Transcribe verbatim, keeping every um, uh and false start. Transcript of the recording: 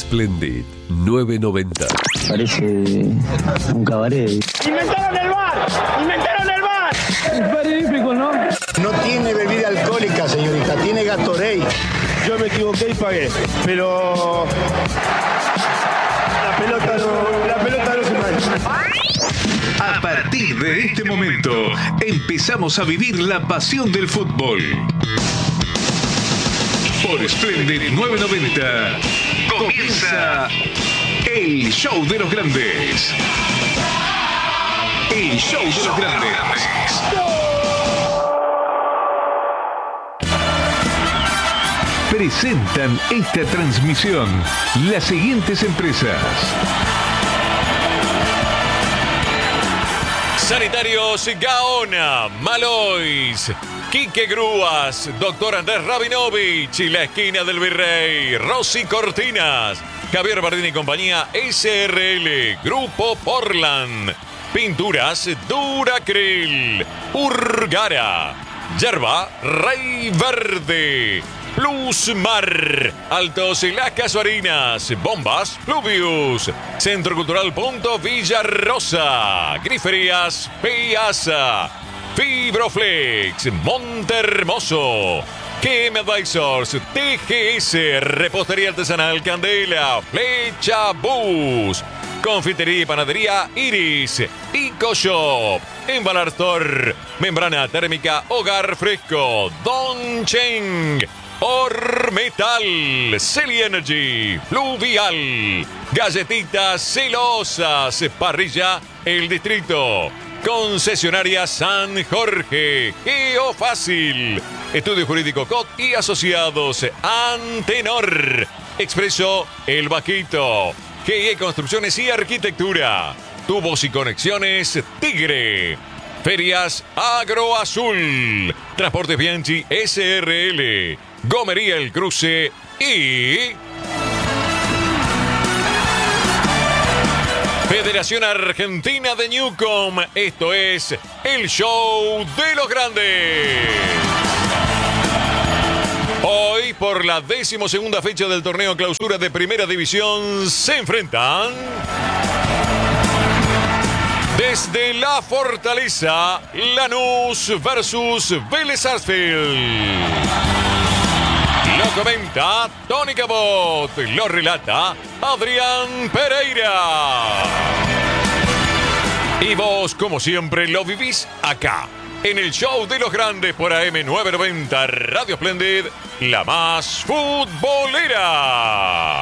Splendid nueve noventa. Parece un cabaret. ¡Inventaron el bar! ¡Inventaron el bar! Es magnífico, ¿no? No tiene bebida alcohólica, señorita, tiene Gatorade. Yo me equivoqué y pagué, pero la pelota no, la pelota no se mancha. A partir de este momento, empezamos a vivir la pasión del fútbol. Por Splendid nueve noventa, comienza el show de los grandes. El show de los grandes. Presentan esta transmisión las siguientes empresas: Sanitarios Gaona, Malois, Quique Grúas, Doctor Andrés Rabinovich, La Esquina del Virrey, Rosy Cortinas, Javier Bardín y compañía, S R L, Grupo Portland, Pinturas Duracril, Urgara, Yerba Rey Verde, Plusmar, Altos y Las Casuarinas, Bombas Pluvius, Centro Cultural Punto Villarrosa, Griferías Piazza, Fibroflex, Montermoso, G M Advisors, T G S, Repostería Artesanal Candela, Flecha Bus, Confitería y Panadería Iris, Ico Shop, Embalar Store, Membrana Térmica Hogar Fresco, Don Cheng, Ormetal, Celi Energy, Fluvial, Galletitas Celosas, Parrilla El Distrito, Concesionaria San Jorge, Geofácil, Estudio Jurídico C O T y Asociados, Antenor, Expreso El Bajito, G I E Construcciones y Arquitectura, Tubos y Conexiones Tigre, Ferias Agroazul, Transportes Bianchi S R L, Gomería El Cruce y Federación Argentina de Newcom. Esto es el show de los grandes. Hoy, por la decimosegunda fecha del torneo clausura de Primera División, se enfrentan desde la Fortaleza, Lanús versus Vélez Sarsfield. Lo comenta Tony Cabot, lo relata Adrián Pereira. Y vos, como siempre, lo vivís acá, en el show de los grandes por A M nueve noventa Radio Splendid, la más futbolera.